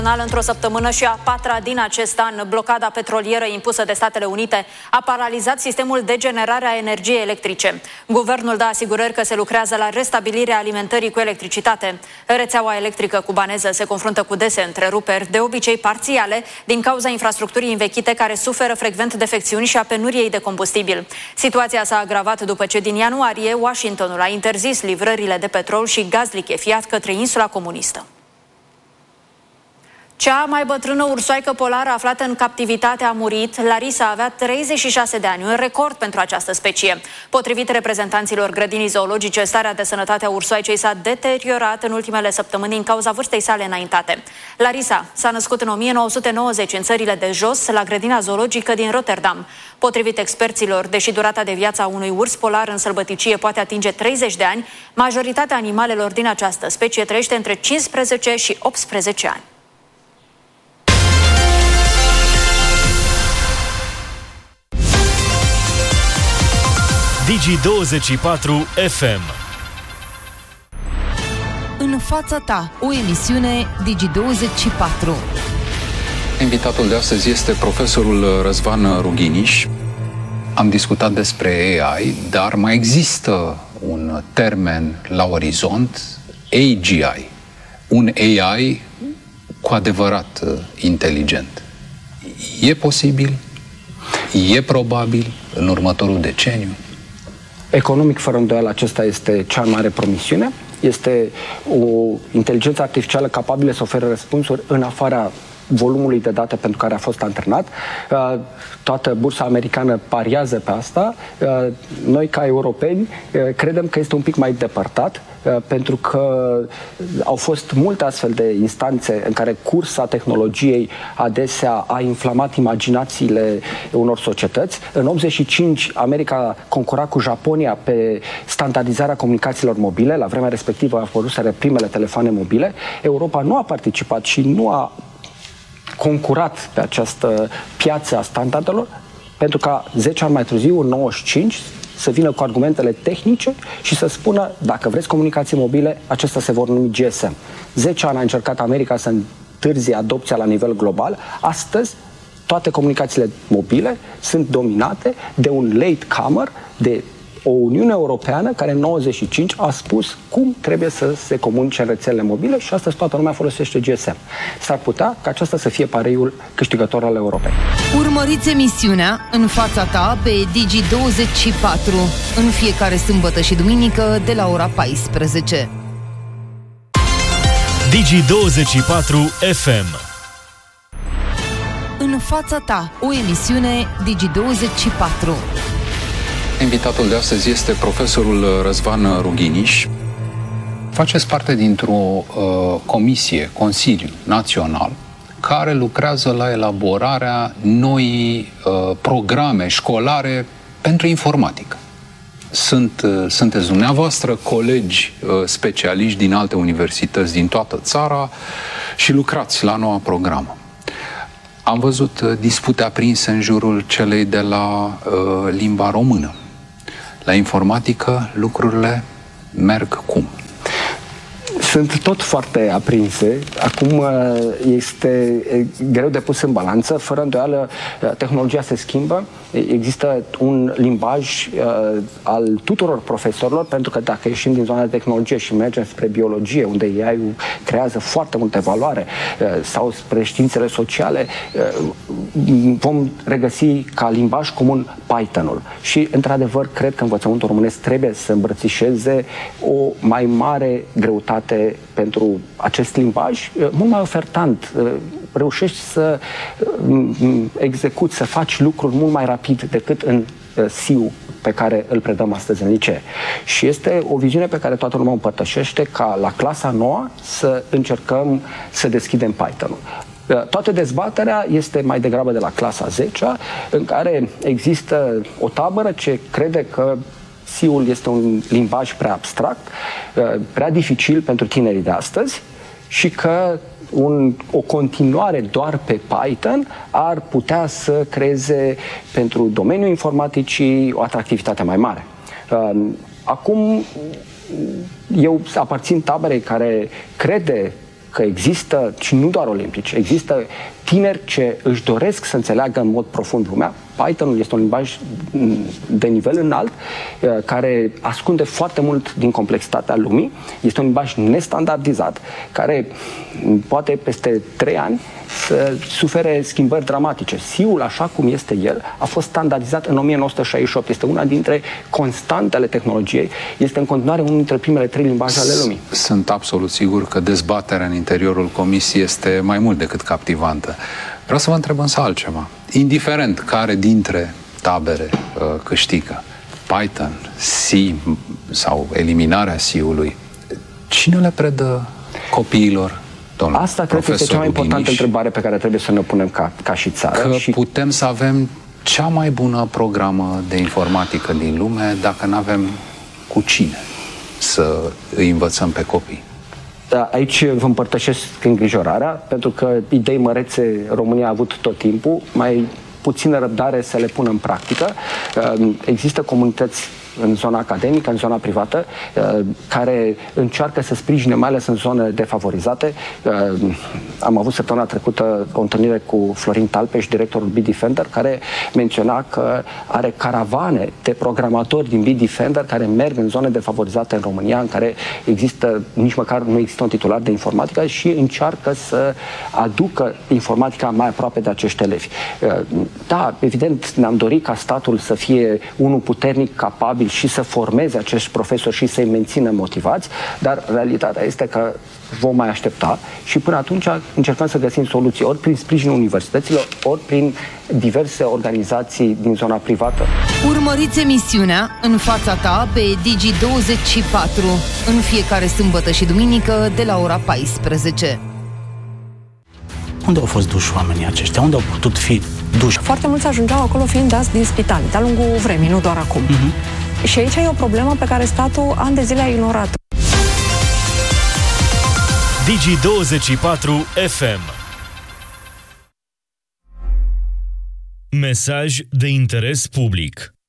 Într-o săptămână și a patra din acest an, blocada petrolieră impusă de Statele Unite a paralizat sistemul de generare a energiei electrice. Guvernul dă asigurări că se lucrează la restabilirea alimentării cu electricitate. Rețeaua electrică cubaneză se confruntă cu dese întreruperi, de obicei parțiale, din cauza infrastructurii învechite care suferă frecvent defecțiuni și a penuriei de combustibil. Situația s-a agravat după ce din ianuarie Washingtonul a interzis livrările de petrol și gaz lichefiat către insula comunistă. Cea mai bătrână ursoaică polară aflată în captivitate a murit. Larisa avea 36 de ani, un record pentru această specie. Potrivit reprezentanților grădinii zoologice, starea de sănătate a ursoaicei s-a deteriorat în ultimele săptămâni din cauza vârstei sale înaintate. Larisa s-a născut în 1990 în țările de jos, la grădina zoologică din Rotterdam. Potrivit experților, deși durata de viață a unui urs polar în sălbăticie poate atinge 30 de ani, majoritatea animalelor din această specie trăiește între 15 și 18 ani. Digi24 FM. În fața ta, o emisiune Digi24. Invitatul de astăzi este profesorul Răzvan Rughiniș. Am discutat despre AI, dar mai există un termen la orizont, AGI. Un AI cu adevărat inteligent. E posibil? E probabil în următorul deceniu? Economic, fără îndoială, acesta este cea mare promisiune. Este o inteligență artificială capabilă să ofere răspunsuri în afara volumului de date pentru care a fost antrenat. Toată bursa americană pariază pe asta. Noi, ca europeni, credem că este un pic mai depărtat, pentru că au fost multe astfel de instanțe în care cursa tehnologiei adesea a inflamat imaginațiile unor societăți. În 85, America concura cu Japonia pe standardizarea comunicațiilor mobile. La vremea respectivă au apărut primele telefoane mobile. Europa nu a participat și nu a concurat pe această piață a standardelor, pentru ca 10 ani mai târziu, în 95, să vină cu argumentele tehnice și să spună, dacă vreți comunicații mobile, acestea se vor numi GSM. 10 ani a încercat America să întârzie adopția la nivel global. Astăzi, toate comunicațiile mobile sunt dominate de un latecomer, de o Uniune Europeană care în 95 a spus cum trebuie să se comunice în rețelele mobile și astăzi toată lumea folosește GSM. S-ar putea ca acesta să fie pareiul câștigător al Europei. Urmăriți emisiunea În fața ta pe Digi24 în fiecare sâmbătă și duminică de la ora 14. Digi24 FM. În fața ta, o emisiune Digi24. Invitatul de astăzi este profesorul Răzvan Rughiniș. Faceți parte dintr-o comisie, Consiliu Național, care lucrează la elaborarea noii programe școlare pentru informatică. Sunteți dumneavoastră colegi specialiști din alte universități din toată țara și lucrați la noua programă. Am văzut dispute aprinse în jurul celei de la limba română. La informatică lucrurile merg cum? Sunt tot foarte aprinse. Acum este greu de pus în balanță. Fără îndoială, tehnologia se schimbă. Există un limbaj al tuturor profesorilor, pentru că dacă ieșim din zona de tehnologie și mergem spre biologie, unde AI-ul creează foarte multe valoare, sau spre științele sociale, vom regăsi ca limbaj comun Python-ul. Și, într-adevăr, cred că învățământul românesc trebuie să îmbrățișeze o mai mare greutate pentru acest limbaj, mult mai ofertant. Reușești să execuți, să faci lucruri mult mai rapid decât în SIU pe care îl predăm astăzi în licee. Și este o viziune pe care toată lumea o împărtășește, ca la clasa 9 să încercăm să deschidem Python-ul. Toată dezbaterea este mai degrabă de la clasa 10-a, în care există o tabără ce crede că SIU-ul este un limbaj prea abstract, prea dificil pentru tinerii de astăzi și că o continuare doar pe Python ar putea să creeze pentru domeniul informaticii o atractivitate mai mare. Acum, eu aparțin taberei care crede că există, și nu doar olimpici, există tineri ce își doresc să înțeleagă în mod profund lumea. Python este un limbaj de nivel înalt, care ascunde foarte mult din complexitatea lumii. Este un limbaj nestandardizat, care poate peste 3 ani să sufere schimbări dramatice. C-ul, așa cum este el, a fost standardizat în 1968. Este una dintre constantele tehnologiei. Este în continuare unul dintre primele 3 limbaje ale lumii. Sunt absolut sigur că dezbaterea în interiorul comisiei este mai mult decât captivantă. Vreau să vă întreb însă altceva. Indiferent care dintre tabere câștigă, Python, C sau eliminarea C-ului, cine le predă copiilor? Asta cred că este cea mai importantă întrebare pe care trebuie să ne punem ca și țară. Că putem să avem cea mai bună programă de informatică din lume dacă nu avem cu cine să îi învățăm pe copii. Da, aici vă împărtășesc îngrijorarea, pentru că idei mărețe România a avut tot timpul, mai puțină răbdare să le pună în practică. Există comunități în zona academică, în zona privată, care încearcă să sprijine, mai ales în zone defavorizate. Am avut săptămâna trecută o întâlnire cu Florin Talpeș, directorul Bitdefender, care menționa că are caravane de programatori din Bitdefender care merg în zone defavorizate în România, în care există, nici măcar nu există un titular de informatică, și încearcă să aducă informatica mai aproape de acești elevi. Da, evident, ne-am dorit ca statul să fie unul puternic, capabil și să formeze acești profesori și să-i mențină motivați, dar realitatea este că vom mai aștepta și până atunci încercăm să găsim soluții ori prin sprijinul universităților, ori prin diverse organizații din zona privată. Urmăriți emisiunea În fața ta pe Digi24 în fiecare sâmbătă și duminică de la ora 14. Unde au fost duși oamenii aceștia? Unde au putut fi duși? Foarte mulți ajungeau acolo fiind dați din spital, de-a lungul vremii, nu doar acum. Și aici e o problemă pe care statul ani de zile a ignorat. Digi24 FM. Mesaj de interes public.